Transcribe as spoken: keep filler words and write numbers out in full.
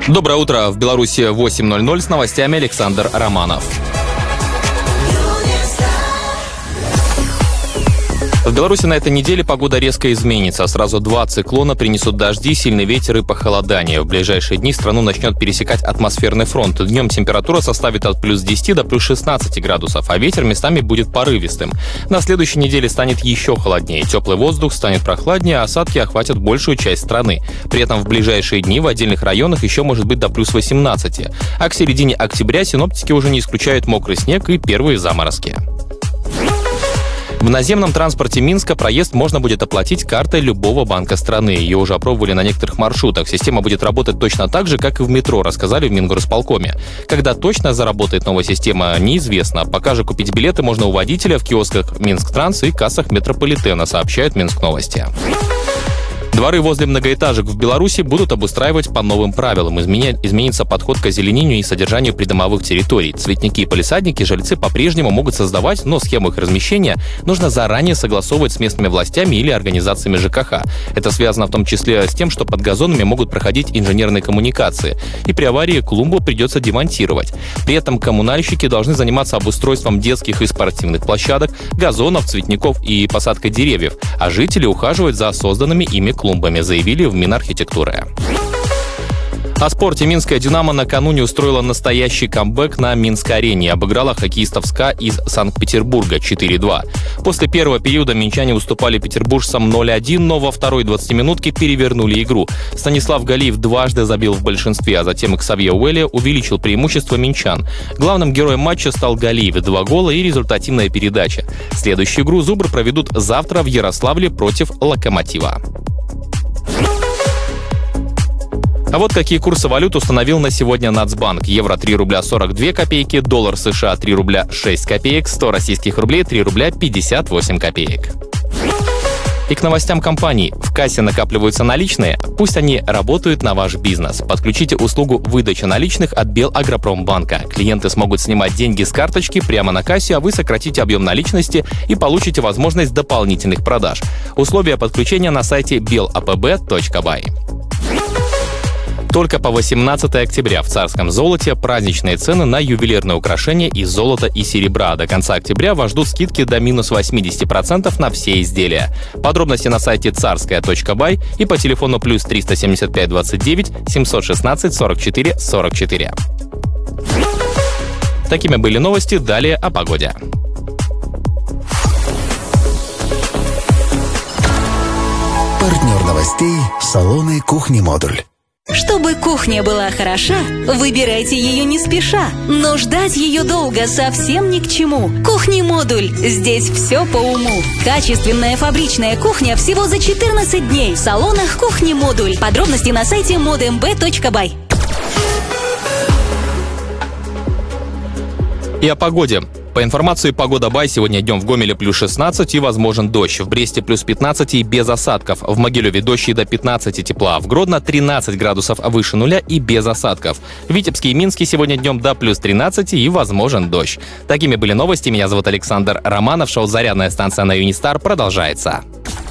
Доброе утро. В Беларуси восемь ноль ноль, с новостями Александр Романов. В Беларуси на этой неделе погода резко изменится. Сразу два циклона принесут дожди, сильный ветер и похолодание. В ближайшие дни страну начнет пересекать атмосферный фронт. Днем температура составит от плюс десяти до плюс шестнадцати градусов, а ветер местами будет порывистым. На следующей неделе станет еще холоднее. Теплый воздух станет прохладнее, а осадки охватят большую часть страны. При этом в ближайшие дни в отдельных районах еще может быть до плюс восемнадцати. А к середине октября синоптики уже не исключают мокрый снег и первые заморозки. В наземном транспорте Минска проезд можно будет оплатить картой любого банка страны. Ее уже опробовали на некоторых маршрутах. Система будет работать точно так же, как и в метро, рассказали в Мингорисполкоме. Когда точно заработает новая система, неизвестно. Пока же купить билеты можно у водителя в киосках Минсктранс и кассах метрополитена, сообщают Минскновости. Дворы возле многоэтажек в Беларуси будут обустраивать по новым правилам. Изменя... Изменится подход к озеленению и содержанию придомовых территорий. Цветники и палисадники жильцы по-прежнему могут создавать, но схему их размещения нужно заранее согласовывать с местными властями или организациями ЖКХ. Это связано в том числе с тем, что под газонами могут проходить инженерные коммуникации, и при аварии клумбу придется демонтировать. При этом коммунальщики должны заниматься обустройством детских и спортивных площадок, газонов, цветников и посадкой деревьев, а жители ухаживают за созданными ими клумбами, заявили в Минархитектуры. О спорте. Минская «Динамо» накануне устроила настоящий камбэк на Минск-арене и обыграла хоккеистов СКА из Санкт-Петербурга четыре два. После первого периода минчане уступали петербуржцам ноль один, но во второй двадцатиминутке перевернули игру. Станислав Галиев дважды забил в большинстве, а затем Ксавье Уэлли увеличил преимущество минчан. Главным героем матча стал Галиев, два гола и результативная передача. Следующую игру «Зубры» проведут завтра в Ярославле против «Локомотива». А вот какие курсы валют установил на сегодня Нацбанк. Евро три рубля сорок две копейки, доллар США три рубля шесть копеек, сто российских рублей три рубля пятьдесят восемь копеек. И к новостям компаний. В кассе накапливаются наличные? Пусть они работают на ваш бизнес. Подключите услугу выдачи наличных от Белагропромбанка. Клиенты смогут снимать деньги с карточки прямо на кассе, а вы сократите объем наличности и получите возможность дополнительных продаж. Условия подключения на сайте бел а пэ бэ точка бай. Только по восемнадцатое октября в Царском золоте праздничные цены на ювелирные украшения из золота и серебра. До конца октября вас ждут скидки до минус восемьдесят процентов на все изделия. Подробности на сайте царская точка бай и по телефону плюс триста семьдесят пять двадцать девять семьсот шестнадцать сорок четыре сорок четыре. Такими были новости. Далее о погоде. Партнер новостей — салоны «Кухни-модуль». Чтобы кухня была хороша, выбирайте ее не спеша. Но ждать ее долго совсем ни к чему. Кухни-модуль. Здесь все по уму. Качественная фабричная кухня всего за четырнадцать дней. В салонах Кухни-модуль. Подробности на сайте модэмбэ точка бай. И о погоде. По информации Погода Бай, сегодня днем в Гомеле плюс шестнадцать и возможен дождь. В Бресте плюс пятнадцать и без осадков. В Могилеве дождь и до пятнадцати тепла. В Гродно тринадцать градусов выше нуля и без осадков. В Витебске и Минске сегодня днем до плюс тринадцати и возможен дождь. Такими были новости. Меня зовут Александр Романов. Шоу «Зарядная станция» на Юнистар продолжается.